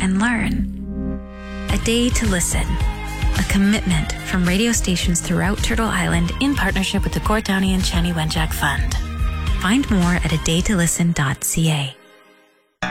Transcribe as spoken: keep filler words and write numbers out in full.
and learn. A Day to Listen, a commitment from radio stations throughout Turtle Island in partnership with the Gord Downie and Chani Wenjack Fund. Find more at a day to listen dot c a.